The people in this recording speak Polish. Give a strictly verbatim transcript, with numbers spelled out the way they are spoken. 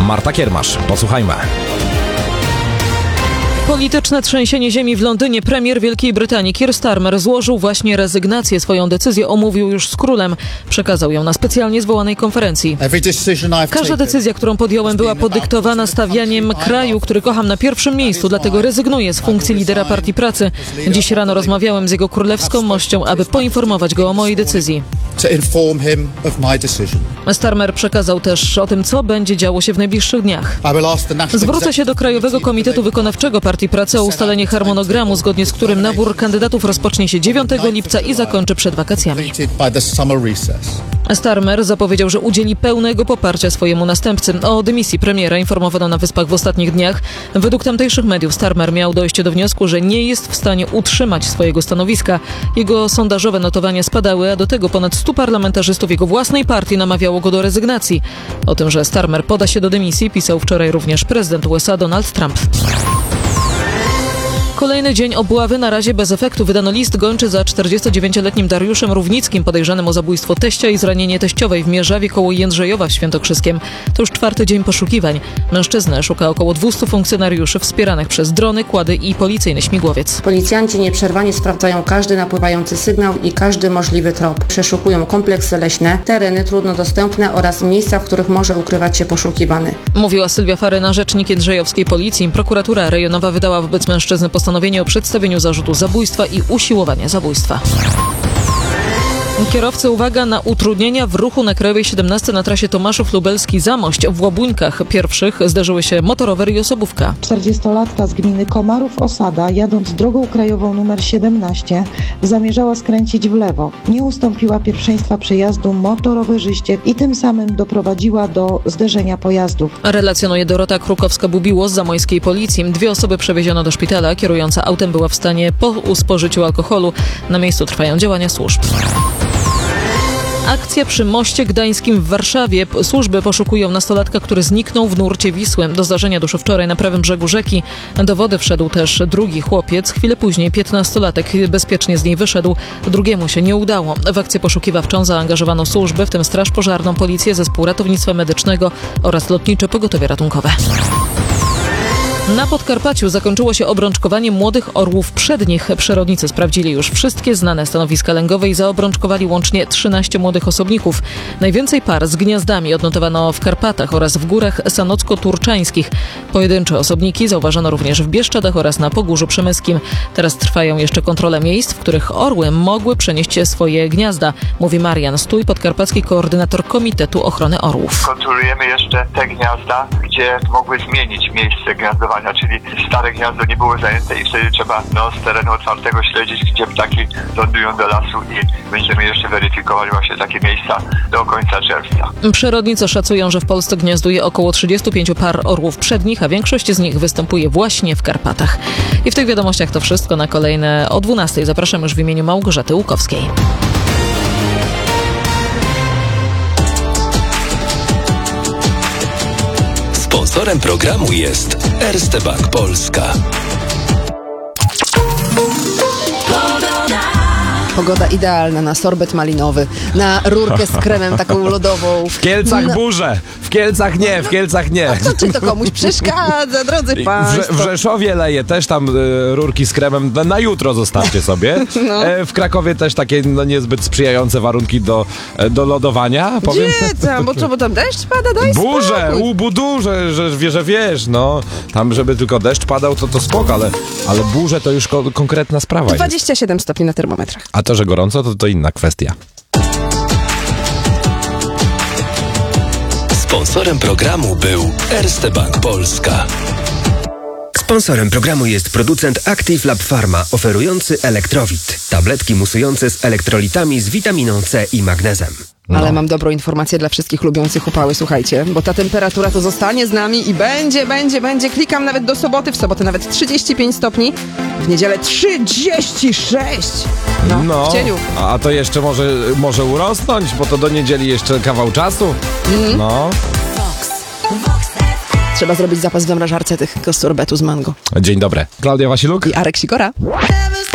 Marta Kiermasz. Posłuchajmy. Polityczne trzęsienie ziemi w Londynie. Premier Wielkiej Brytanii Keir Starmer złożył właśnie rezygnację. Swoją decyzję omówił już z królem. Przekazał ją na specjalnie zwołanej konferencji. Każda decyzja, którą podjąłem, była podyktowana stawianiem kraju, który kocham, na pierwszym miejscu, dlatego rezygnuję z funkcji lidera Partii Pracy. Dziś rano rozmawiałem z jego królewską mością, aby poinformować go o mojej decyzji. Starmer przekazał też o tym, co będzie działo się w najbliższych dniach. Zwrócę się do Krajowego Komitetu Wykonawczego Partii Pracy o ustalenie harmonogramu, zgodnie z którym nabór kandydatów rozpocznie się dziewiątego lipca i zakończy przed wakacjami. Starmer zapowiedział, że udzieli pełnego poparcia swojemu następcy. O dymisji premiera informowano na Wyspach w ostatnich dniach. Według tamtejszych mediów Starmer miał dojść do wniosku, że nie jest w stanie utrzymać swojego stanowiska. Jego sondażowe notowania spadały, a do tego ponad stu parlamentarzystów jego własnej partii namawiało go do rezygnacji. O tym, że Starmer poda się do dymisji, pisał wczoraj również prezydent U S A Donald Trump. Kolejny dzień obławy, na razie bez efektu. Wydano list gończy za czterdziestodziewięcioletnim Dariuszem Równickim, podejrzanym o zabójstwo teścia i zranienie teściowej w Mierzawie koło Jędrzejowa w Świętokrzyskiem. To już czwarty dzień poszukiwań. Mężczyznę szuka około dwustu funkcjonariuszy wspieranych przez drony, kłady i policyjny śmigłowiec. Policjanci nieprzerwanie sprawdzają każdy napływający sygnał i każdy możliwy trop. Przeszukują kompleksy leśne, tereny trudno dostępne oraz miejsca, w których może ukrywać się poszukiwany. Mówiła Sylwia Faryna, rzecznik jędrzejowskiej policji. Prokuratura rejonowa wydała wobec mężczyzny postanowienie o przedstawieniu zarzutu zabójstwa i usiłowania zabójstwa. Kierowcy, uwaga, na utrudnienia w ruchu na Krajowej siedemnaście na trasie Tomaszów-Lubelski-Zamość. W Łabuńkach pierwszych zderzyły się motorower i osobówka. czterdziestolatka z gminy Komarów-Osada, jadąc drogą krajową numer siedemnaście, zamierzała skręcić w lewo. Nie ustąpiła pierwszeństwa przejazdu motorowerzyście i tym samym doprowadziła do zderzenia pojazdów. Relacjonuje Dorota Krukowska-Bubiło z zamojskiej policji. Dwie osoby przewieziono do szpitala. Kierująca autem była w stanie po spożyciu alkoholu. Na miejscu trwają działania służb. Akcja przy moście gdańskim w Warszawie. Służby poszukują nastolatka, który zniknął w nurcie Wisły. Do zdarzenia doszło wczoraj na prawym brzegu rzeki. Do wody wszedł też drugi chłopiec. Chwilę później piętnastolatek bezpiecznie z niej wyszedł. Drugiemu się nie udało. W akcję poszukiwawczą zaangażowano służby, w tym Straż Pożarną, Policję, Zespół Ratownictwa Medycznego oraz Lotnicze Pogotowie Ratunkowe. Na Podkarpaciu zakończyło się obrączkowanie młodych orłów przednich. Przyrodnicy sprawdzili już wszystkie znane stanowiska lęgowe i zaobrączkowali łącznie trzynaście młodych osobników. Najwięcej par z gniazdami odnotowano w Karpatach oraz w górach sanocko-turczańskich. Pojedyncze osobniki zauważono również w Bieszczadach oraz na Pogórzu Przemyskim. Teraz trwają jeszcze kontrole miejsc, w których orły mogły przenieść swoje gniazda, mówi Marian Stój, podkarpacki koordynator Komitetu Ochrony Orłów. Kontrolujemy jeszcze te gniazda, gdzie mogły zmienić miejsce gniazdowania, czyli stare gniazdo nie było zajęte i wtedy trzeba no, z terenu otwartego śledzić, gdzie ptaki lądują do lasu i będziemy jeszcze weryfikowali właśnie takie miejsca do końca czerwca. Przyrodnicy szacują, że w Polsce gniazduje około trzydziestu pięciu par orłów przednich, a większość z nich występuje właśnie w Karpatach. I w tych wiadomościach to wszystko. Na kolejne o dwunastej zapraszam już w imieniu Małgorzaty Łukowskiej. Sponsorem programu jest Erste Bank Polska. Pogoda idealna na sorbet malinowy, na rurkę z kremem taką lodową. W Kielcach no. burze, w Kielcach nie, w Kielcach nie. A to czy to komuś przeszkadza, drodzy państwo? W, w Rzeszowie leje też tam y, rurki z kremem, na, na jutro zostawcie sobie. No. E, w Krakowie też takie no, niezbyt sprzyjające warunki do, do lodowania. Powiem. Gdzie tam? Bo co, bo tam deszcz pada? Daj burze, spokój. u budu, że, że, wie, że wiesz, no. Tam żeby tylko deszcz padał, to to spoko, ale, ale burze to już ko- konkretna sprawa dwadzieścia siedem jest. stopni na termometrach. A to, że gorąco, to to inna kwestia. Sponsorem programu był Erste Bank Polska. Sponsorem programu jest producent Active Lab Pharma, oferujący Elektrowit. Tabletki musujące z elektrolitami z witaminą C i magnezem. No. Ale No. mam dobrą informację dla wszystkich lubiących upały, słuchajcie, bo ta temperatura to zostanie z nami i będzie, będzie, będzie. Klikam nawet do soboty, w sobotę nawet trzydzieści pięć stopni, w niedzielę trzydzieści sześć. No, No, w cieniu. a to jeszcze może, może urosnąć, bo to do niedzieli jeszcze kawał czasu. Mm. No. Trzeba zrobić zapas w zamrażarce tych sorbetu z mango. Dzień dobry. Klaudia Wasiluk I Arek Sikora.